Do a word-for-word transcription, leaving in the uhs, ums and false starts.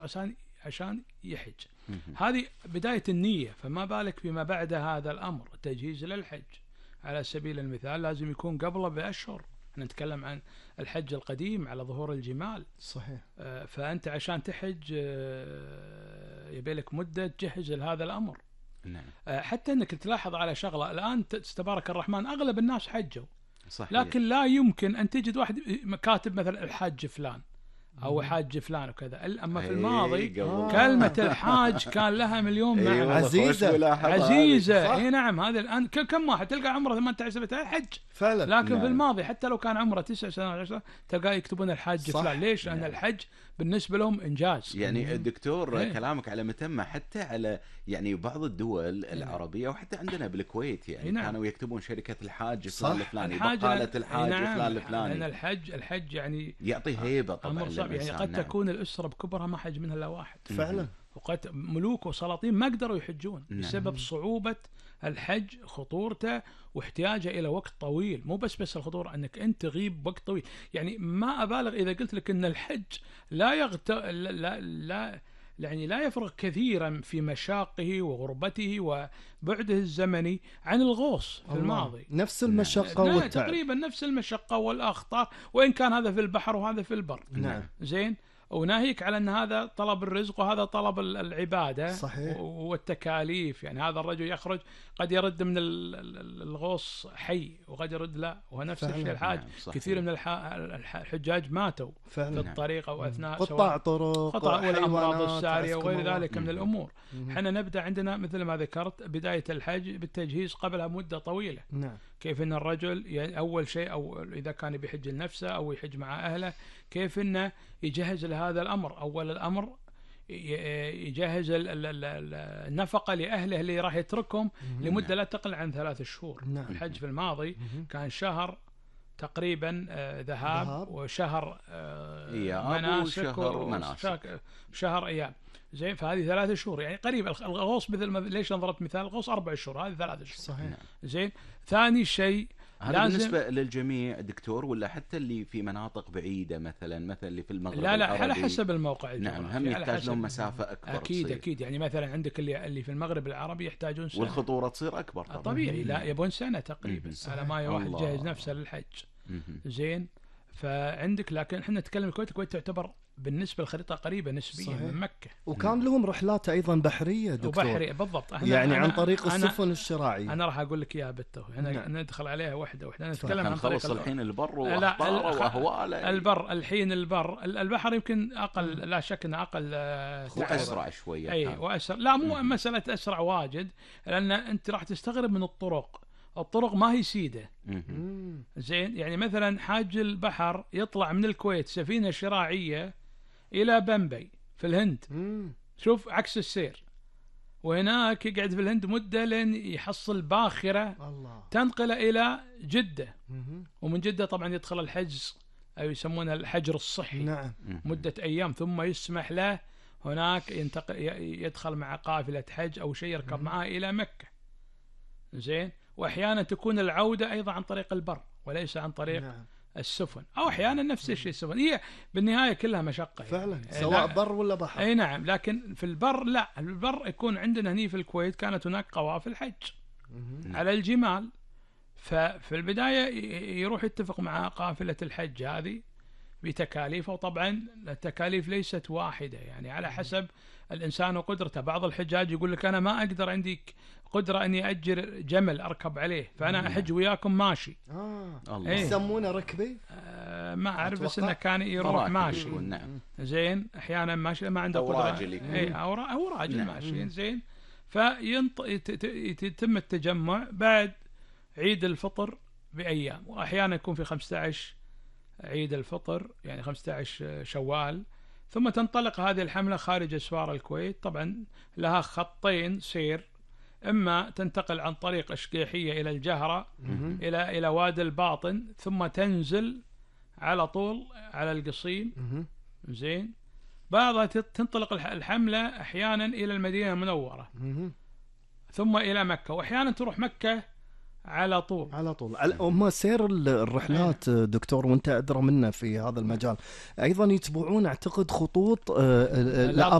عشان عشان يحج. هذه بداية النية، فما بالك فيما بعد هذا الأمر التجهيز للحج. على سبيل المثال لازم يكون قبله بأشهر، نتكلم عن الحج القديم على ظهور الجمال. صحيح. آه فأنت عشان تحج آه يبي لك مدة تجهز لهذا الأمر. نعم. آه حتى أنك تلاحظ على شغلة الآن تبارك الرحمن أغلب الناس حجوا، صحيح. لكن لا يمكن أن تجد واحد كاتب مثلا الحاج فلان أو حاج فلان وكذا. أما في الماضي آه. كلمة الحاج كان لها مليون معنى. أيوة عزيزة عزيزة اي نعم. هذا الآن كم واحد تلقى عمره ثمانية عشر سنة حج فعلا. لكن نعم. في الماضي حتى لو كان عمره تسع سنوات عشر تلقاه يكتبون الحاج صح. فلان. ليش؟ لأن نعم. الحج بالنسبة لهم إنجاز. يعني الدكتور إيه. كلامك على متمة حتى على يعني بعض الدول العربية وحتى عندنا بالكويت يعني نعم. كانوا يكتبون شركة الحاج صح. فلان الفلاني، الحاج بقالة الحاج نعم. فلان لأن الفلاني. الحج الحج يعني يعطي هيبة طبعا أمر صعب. يعني للإنسان. قد نعم. تكون الأسرة بكبرها ما حج منها إلا واحد فعلا. وقد ملوك وسلاطين ما قدروا يحجون نعم. بسبب صعوبة الحج، خطورته واحتياجه إلى وقت طويل. مو بس بس الخطورة أنك أنت تغيب وقت طويل. يعني ما أبالغ إذا قلت لك أن الحج لا يغت... لا, لا, لا يعني لا يفرق كثيرا في مشاقه وغربته وبعده الزمني عن الغوص في الماضي. نفس المشقة نعم. والتعب. تقريبا نفس المشقة والأخطار، وإن كان هذا في البحر وهذا في البر. نعم. زين. وناهيك على أن هذا طلب الرزق وهذا طلب العبادة. صحيح. والتكاليف. يعني هذا الرجل يخرج قد يرد من الغوص حي وقد يرد لا، ونفس الشيء الحاج. نعم. كثير من الحجاج ماتوا فعلا. في الطريق أو أثناء قطاع طرق، قطع والأمراض السارية وغير الله. ذلك من الأمور. احنا نبدأ عندنا مثل ما ذكرت بداية الحج بالتجهيز قبلها مدة طويلة. نعم. كيف أن الرجل أول شيء أو إذا كان بيحج لنفسه أو يحج مع أهله كيف أنه يجهز لهذا الأمر. أول الأمر يجهز النفقة لأهله اللي راح يتركهم لمدة لا تقل عن ثلاث شهور. نعم. الحج في الماضي كان شهر تقريبا آه ذهاب ذهاب. وشهر آه إياب مناسك وشهر مناسك. شهر أيام. زين. فهذه ثلاث شهور يعني قريب. الغوص مثل ما ليش ضربت مثال الغوص أربع شهور، هذه ثلاث شهور. صحيح. زين. ثاني شيء هذا بالنسبة للجميع دكتور ولا حتى اللي في مناطق بعيدة مثلا مثلا اللي في المغرب لا لا العربي؟ على حسب الموقع نعم. هم يحتاج لهم مسافة أكبر. أكيد تصير. أكيد. يعني مثلا عندك اللي اللي في المغرب العربي يحتاجون سنة والخطورة تصير أكبر طبعا. طبيعي. لا يبون سنة تقريبا على ما واحد الله. يجهز نفسه للحج. زين. فعندك لكن احنا نتكلم الكويت. الكويت تعتبر بالنسبة للخريطة قريبة نسبيا صحيح. من مكة. وكان لهم رحلات أيضا بحرية دكتور. وبحرية بالضبط. يعني عن طريق السفن الشراعية. أنا راح أقول لك إياها بالتو. احنا نعم. ندخل عليها واحدة واحدة. نتكلم عن نخلص طريق الحين البر لا وأخباره وأهواله. البر الحين البر البحر يمكن أقل. لا شك أنه أقل وأسرع شوية. أي وأسرع. لا مو مسألة أسرع واجد، لأن أنت راح تستغرب من الطرق. الطرق ما هي سيدة. زين. يعني مثلا حاج البحر يطلع من الكويت سفينة شراعية إلى بمبي في الهند. شوف عكس السير. وهناك يقعد في الهند مدة لين يحصل باخرة الله. تنقل إلى جدة. ومن جدة طبعا يدخل الحجز أو يسمونه الحجر الصحي. نعم. مدة أيام ثم يسمح له هناك ينتقل يدخل مع قافلة حج أو شيء يركب معاه إلى مكة. زين. وأحيانا تكون العودة أيضا عن طريق البر وليس عن طريق نعم. السفن، أو أحيانا نفس الشيء السفن. هي بالنهاية كلها مشقة فعلا يعني. سواء بر ولا بحر. أي نعم. لكن في البر لا. البر يكون عندنا هني في الكويت كانت هناك قوافل حج على الجمال. ففي البداية يروح يتفق مع قافلة الحج هذه بتكاليفه. وطبعا التكاليف ليست واحدة يعني على حسب الإنسان وقدرته. بعض الحجاج يقول لك أنا ما أقدر عندي قدرة أني أجر جمل أركب عليه فأنا أحج وياكم ماشي. آه. الله. إيه. يسمونه ركبي. آه ما أعرف بس أتوقع. إنه كان يروح ماشي. نعم. زين. أحيانا ماشي ما عنده أو قدرة. راجل يكون. إيه أو, را... أو راجل نعم. ماشي. زين. فيتم التجمع بعد عيد الفطر بأيام. وأحيانا يكون في خمسة عشر عيد الفطر يعني خمسة عشر شوال. ثم تنطلق هذه الحملة خارج أسوار الكويت. طبعا لها خطين سير. إما تنتقل عن طريق أشقيحية إلى الجهرة إلى إلى وادي الباطن ثم تنزل على طول على القصيم. زين. بعضها تنطلق الحملة أحيانا إلى المدينة المنورة ثم إلى مكة. وأحيانا تروح مكة على طول على طول. هم سير الرحلات دكتور، وانت ادرى منا في هذا المجال، ايضا يتبعون اعتقد خطوط